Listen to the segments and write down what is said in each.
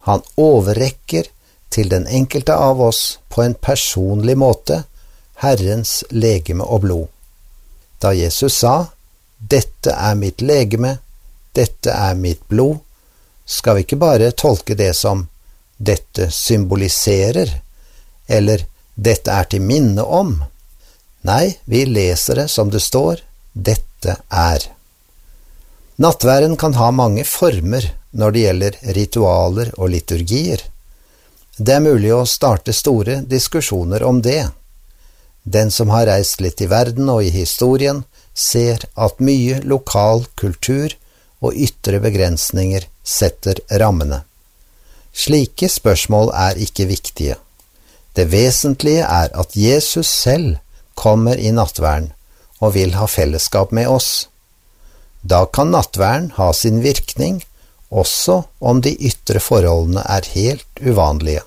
Han overrekker til den enkelte av oss på en personlig måte Herrens legeme og blod. Da Jesus sa, «Dette er mitt legeme, dette er mitt blod», skal vi ikke bare tolke det som «dette symboliserer», eller «dette er til minne om». Nei, vi leser det som det står, «dette er». Nattværen kan ha mange former når det gjelder ritualer og liturgier. Det er mulig å starte store diskusjoner om det. Den som har reist litt i verden og i historien, ser at mye lokal kultur og ytre begrensninger setter rammene. Slike spørsmål er ikke viktige. Det vesentlige er at Jesus selv kommer i nattværen og vil ha fellesskap med oss. Da kan nattværen ha sin virkning, også om de ytre forholdene er helt uvanlige.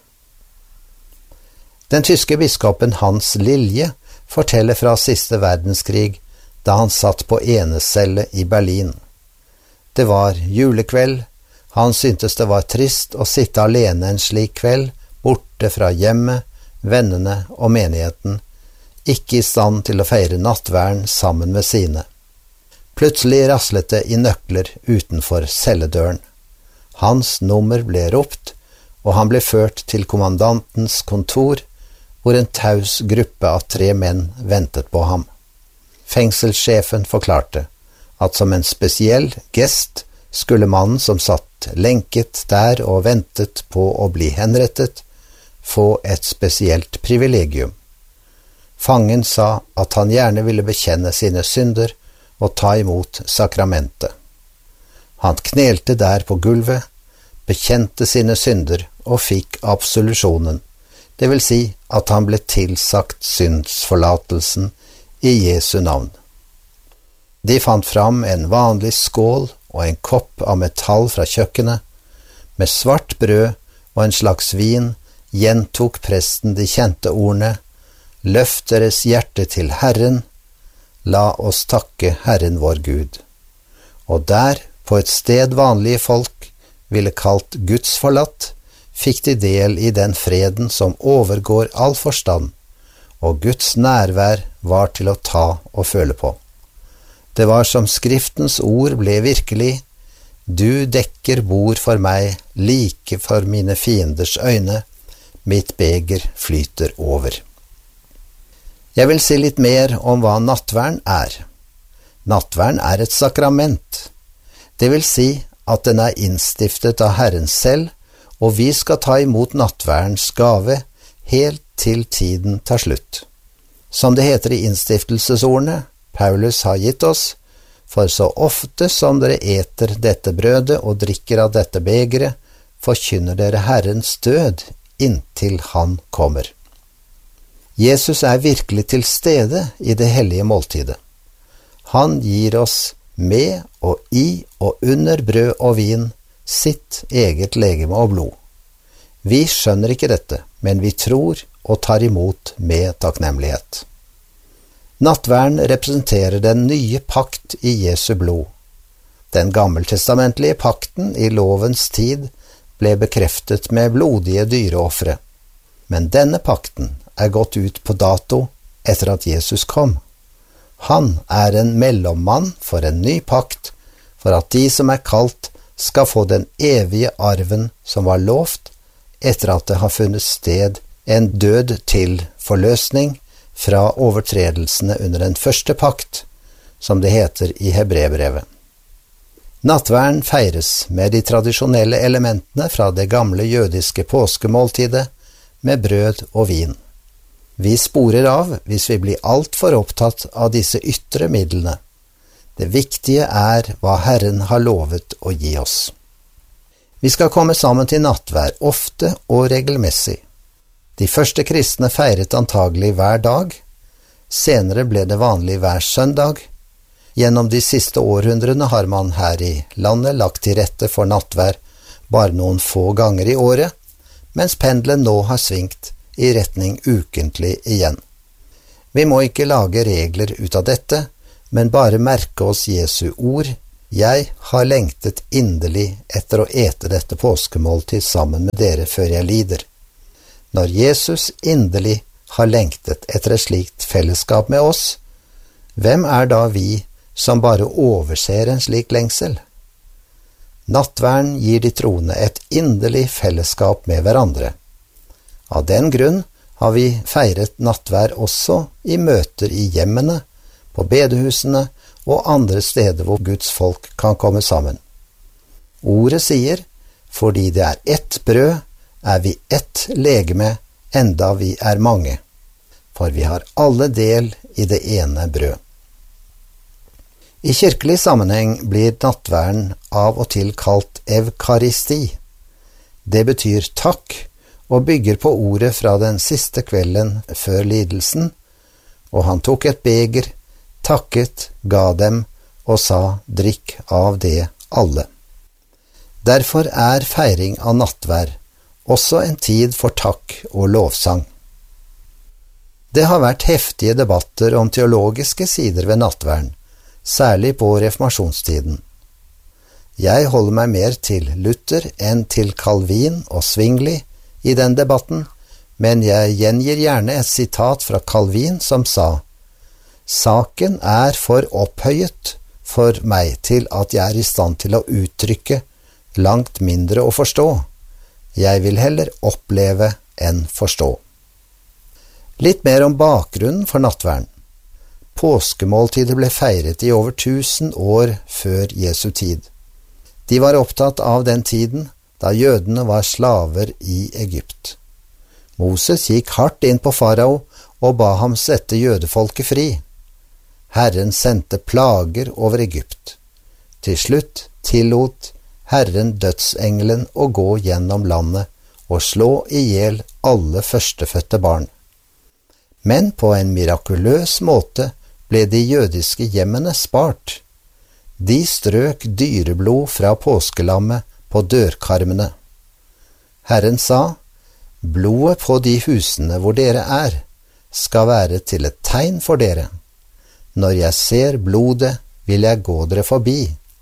Den tyske biskopen Hans Lilje forteller fra siste verdenskrig da han satt på enecelle i Berlin. Det var julekveld, han syntes det var trist å sitte alene en slik kveld, borte fra hjemmet, vennene og menigheten, ikke i stand til å feire nattværen sammen med sine. Plutselig raslet det i nøkler utenfor celledøren. Hans nummer ble ropt, og han ble ført til kommandantens kontor, hvor en taus gruppe av 3 menn ventet på ham. Fengselssjefen forklarte at som en spesiell gest skulle mannen som satt lenket der og ventet på å bli henrettet, få et spesielt privilegium. Fangen sa at han gjerne ville bekjenne sine synder og ta imot sakramentet. Han knelte der på gulvet, bekjente sine synder og fikk absolusjonen, det vil si at han ble tilsagt syndsforlatelsen i Jesu navn. De fant fram en vanlig skål og en kopp av metall fra kjøkkenet. Med svart brød og en slags vin gjentok presten de kjente ordene: «Løft deres hjerte til Herren, la oss takke Herren vår Gud». Og der, på et sted vanlige folk ville kalt Guds forlatt, fikk de del i den freden som overgår all forstand, og Guds nærvær var til å ta og føle på. Det var som Skriftens ord ble virkelig: «Du dekker bord for meg, like for mine fienders øyne, mitt beger flyter over». Jeg vil si litt mer om hva nattværen er. Nattværen er et sakrament. Det vil si at den er innstiftet av Herren selv, og vi skal ta imot nattværens gave helt til tiden tar slutt. Som det heter i innstiftelsesordene Paulus har gitt oss: «For så ofte som dere eter dette brødet og drikker av dette begeret, forkynner dere Herrens død inntil han kommer». Jesus er virkelig til stede i det hellige måltidet. Han gir oss med og i og under brød og vin sitt eget legeme og blod. Vi skjønner ikke dette, men vi tror og tar imot med takknemlighet. Nattværen representerer den nye pakt i Jesu blod. Den gammeltestamentlige pakten i lovens tid ble bekreftet med blodige dyreoffere, men denne pakten er gått ut på dato etter at Jesus kom. Han er en mellommann for en ny pakt, for at de som er kalt skal få den evige arven som var lovt, etter at det har funnet sted en død til forløsning fra overtredelsene under den første pakt, som det heter i Hebreerbrevet. Nattværen feires med de tradisjonelle elementene fra det gamle jødiske påskemåltidet, med brød og vin. Vi sporer av hvis vi blir alt for opptatt av disse ytre midlene. Det viktige er hva Herren har lovet å gi oss. Vi skal komme sammen til nattvær ofte og regelmessig. De første kristne feiret antagelig hver dag. Senere ble det vanlig hver søndag. Gjennom de siste århundrene har man her i landet lagt til rette for nattvær bare noen få ganger i året, mens pendelen nå har svingt i retning ukentlig igjen. Vi må ikke lage regler ut av dette, men bare merke oss Jesu ord: Jeg har lengtet inderlig etter å ete dette påskemåltid sammen med dere før jeg lider. Når Jesus inderlig har lengtet etter et slikt fellesskap med oss, hvem er da vi som bare overser en slik lengsel? Nattverden gir de troende et inderlig fellesskap med hverandre. Av den grunn har vi feiret nattvær også i møter i hjemmene, på bedehusene og andre steder hvor Guds folk kan komme sammen. Ordet sier, fordi det er ett brød, er vi ett legeme, enda vi er mange, for vi har alle del i det ene brød. I kirkelig sammenheng blir nattverden av og til kalt evkaristi. Det betyr takk, og bygger på ordet fra den siste kvelden før lidelsen, og han tok et beger, takket, ga dem, og sa, drikk av det alle. Derfor er feiring av nattvær også en tid for takk og lovsang. Det har vært heftige debatter om teologiske sider ved nattverden, særlig på reformasjonstiden. Jeg holder meg mer til Luther enn til Calvin og Zwingli i den debatten, men jeg gjengir gjerne et sitat fra Calvin som sa, «Saken er for opphøyet for meg til at jeg er i stand til å uttrykke, langt mindre å forstå. Jeg vil heller oppleve enn forstå.» Litt mer om bakgrunnen for nattverden. Påskemåltidet ble feiret i over 1000 år før Jesu tid. De var opptatt av den tiden da jødene var slaver i Egypt. Moses gikk hardt inn på farao og ba ham sette jødefolket fri. Herren sendte plager over Egypt. Til slutt tillot Herren dødsengelen å gå gjennom landet og slå ihjel alle førstefødte barn. Men på en mirakuløs måte ble de jødiske hjemmene spart. De strøk dyreblod fra påskelammet på dørkarmene. Herren sa, blodet på de husene hvor dere er, skal være til et tegn for dere. Når jeg ser blodet, vil jeg gå dere forbi.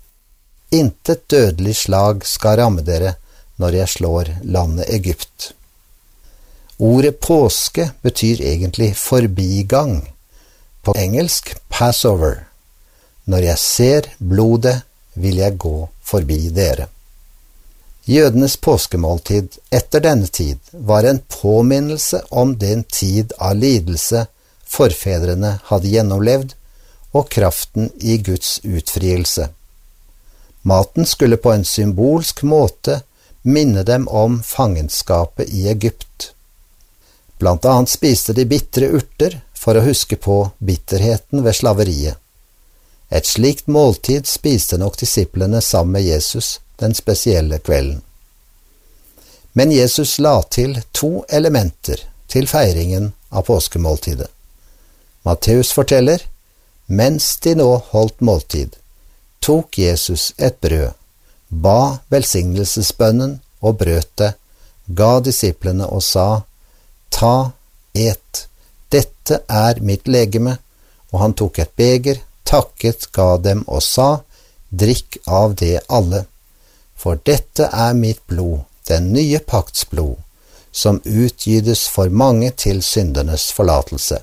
Intet dødelig slag skal ramme dere når jeg slår landet Egypt. Ordet påske betyr egentlig forbigang. På engelsk Passover. Når jeg ser blodet, vil jeg gå forbi dere. Jødenes påskemåltid etter denne tid var en påminnelse om den tid av lidelse forfedrene hadde gjennomlevd, og kraften i Guds utfrielse. Maten skulle på en symbolsk måte minne dem om fangenskapet i Egypt. Blant annet spiste de bitre urter for å huske på bitterheten ved slaveriet. Et slikt måltid spiste nok disiplene sammen med Jesus den spesielle kvelden. Men Jesus la til 2 elementer til feiringen av påskemåltidet. Matteus forteller, mens de nå holdt måltid, tok Jesus et brød, ba velsignelsesbønnen og brøt det, ga disiplene og sa, ta, et, dette er mitt legeme, og han tok et beger, takket, ga dem og sa, drikk av det alle, for dette er mitt blod, den nye pakts blod, som utgytes for mange til syndernes forlatelse.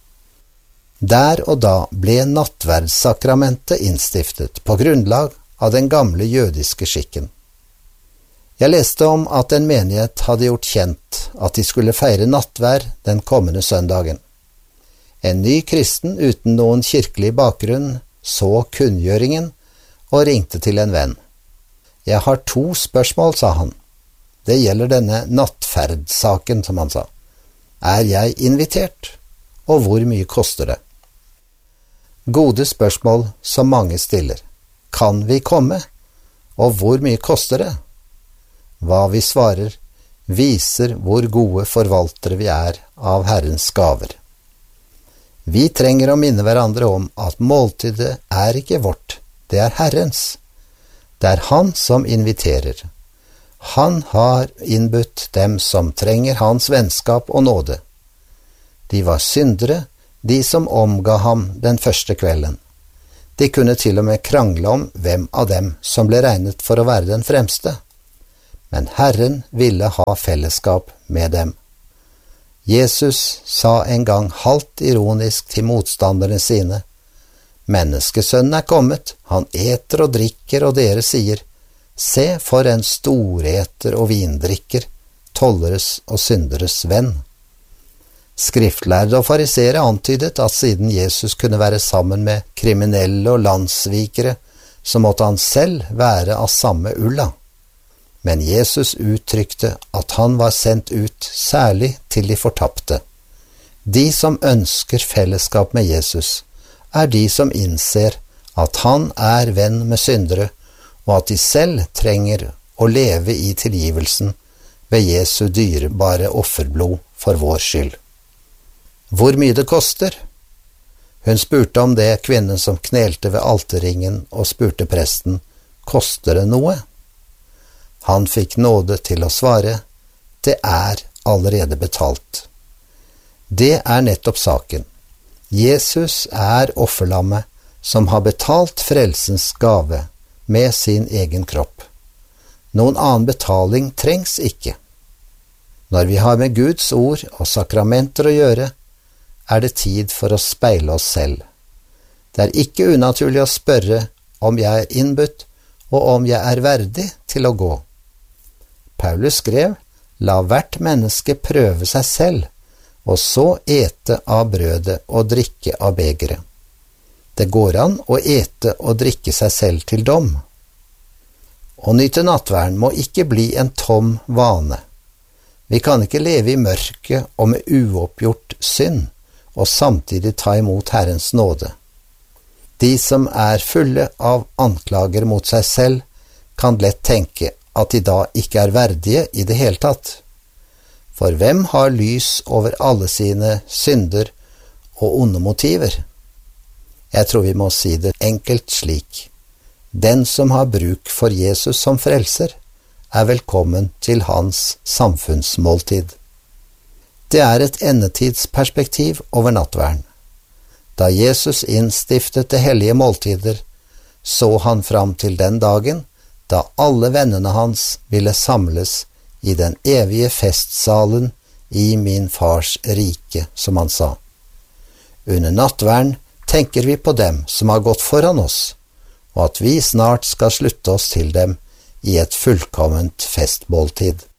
Der og da ble nattverdssakramentet innstiftet på grunnlag av den gamle jødiske skikken. Jeg leste om at en menighet hadde gjort kjent at de skulle feire nattvær den kommende søndagen. En ny kristen uten noen kirkelig bakgrunn så kunngjøringen og ringte til en venn. Jeg har 2 spørsmål, sa han. Det gjelder denne nattferdsaken, som han sa. Er jeg invitert? Og hvor mye koster det? Gode spørsmål som mange stiller. Kan vi komme? Og hvor mye koster det? Hva vi svarer, viser hvor gode forvaltere vi er av Herrens gaver. Vi trenger å minne hverandre om at måltidet er ikke vårt, det er Herrens. Det er Han som inviterer. Han har innbudt dem som trenger hans vennskap og nåde. De var syndere, de som omga ham den første kvelden. De kunne til og med krangle om hvem av dem som ble regnet for å være den fremste. Men Herren ville ha fellesskap med dem. Jesus sa en gang halvt ironisk til motstanderne sine: Menneskesønnen er kommet, han eter og drikker, og dere sier: Se for en storeter og vindrikker, tolleres og synderes venn. Skriftlærde og farisere antydet at siden Jesus kunne være sammen med kriminelle og landssvikere, så måtte han selv være av samme ulla. Men Jesus uttrykte at han var sendt ut særlig til de fortapte. De som ønsker fellesskap med Jesus, er de som innser at han er venn med syndere, og at de selv trenger å leve i tilgivelsen ved Jesu dyrebare offerblod for vår skyld. Hvor mye det koster? Hun spurte om det, kvinnen som knelte ved alterringen, og spurte presten: Koster det noe? Han fikk nåde til å svare: Det er allerede betalt. Det er nettopp saken. Jesus er offerlammet som har betalt frelsens gave med sin egen kropp. Noen annen betaling trengs ikke. Når vi har med Guds ord og sakramenter å gjøre, er det tid for å speile oss selv. Det er ikke unaturlig å spørre om jeg er innbudt, og om jeg er verdig til å gå. Paulus skrev: La hvert menneske prøve seg selv, og så ete av brødet og drikke av begeret. Det går an å ete og drikke seg selv til dom. Å nyte nattverden må ikke bli en tom vane. Vi kan ikke leve i mørket og med uoppgjort synd, og samtidig ta imot Herrens nåde. De som er fulle av anklager mot seg selv, kan lett tenke at de da ikke er verdige i det hele tatt. For hvem har lys over alle sine synder og onde motiver? Jeg tror vi må si det enkelt slik: Den som har bruk for Jesus som frelser, er velkommen til hans samfunnsmåltid. Det er et endetidsperspektiv over nattverden. Da Jesus innstiftet det hellige måltider, så han fram til den dagen da alle vennene hans ville samles i den evige festsalen i min fars rike, som han sa. Under nattverden tenker vi på dem som har gått foran oss, og at vi snart skal slutte oss til dem i et fullkomment festmåltid.